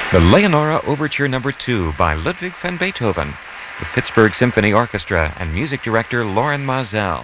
The Leonora Overture No. 2 by Ludwig van Beethoven, the Pittsburgh Symphony Orchestra, and music director Lorin Maazel.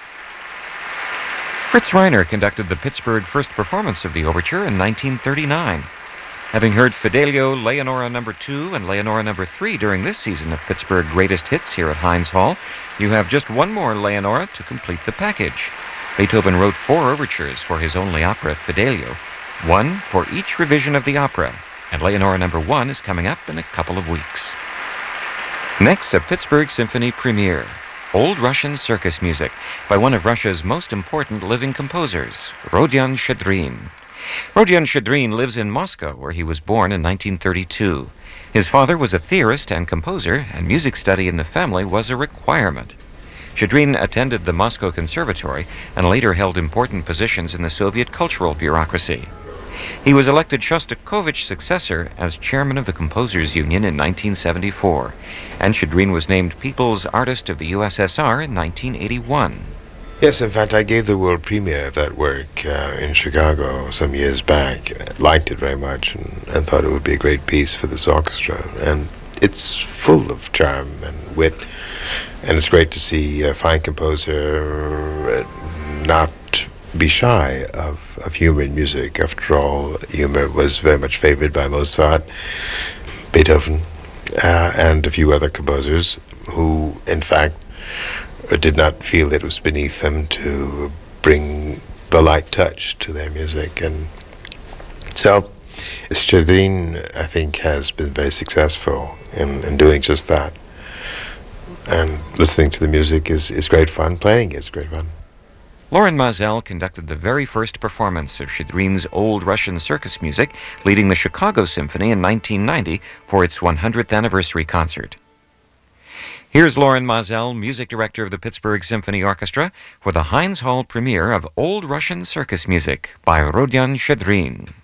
Fritz Reiner conducted the Pittsburgh first performance of the overture in 1939. Having heard Fidelio, Leonora No. 2 and Leonora No. 3 during this season of Pittsburgh Greatest Hits here at Heinz Hall, you have just one more Leonora to complete the package. Beethoven wrote 4 overtures for his only opera, Fidelio, one for each revision of the opera, and Leonora No. 1 is coming up in a couple of weeks. Next, a Pittsburgh Symphony premiere, Old Russian Circus Music, by one of Russia's most important living composers, Rodion Shchedrin. Rodion Shchedrin lives in Moscow, where he was born in 1932. His father was a theorist and composer, and music study in the family was a requirement. Shchedrin attended the Moscow Conservatory and later held important positions in the Soviet cultural bureaucracy. He was elected Shostakovich's successor as chairman of the Composers Union in 1974, and Shchedrin was named People's Artist of the USSR in 1981. Yes, in fact, I gave the world premiere of that work in Chicago some years back. Liked it very much and thought it would be a great piece for this orchestra. And it's full of charm and wit, and it's great to see a fine composer not be shy of humor in music. After all, humor was very much favored by Mozart, Beethoven, and a few other composers who, in fact, did not feel it was beneath them to bring the light touch to their music. And so Shchedrin, I think, has been very successful in doing just that. And listening to the music is great fun. Playing is great fun. Lorin Maazel conducted the very first performance of Shchedrin's Old Russian Circus Music, leading the Chicago Symphony in 1990 for its 100th anniversary concert. Here's Lorin Maazel, music director of the Pittsburgh Symphony Orchestra, for the Heinz Hall premiere of Old Russian Circus Music by Rodion Shchedrin.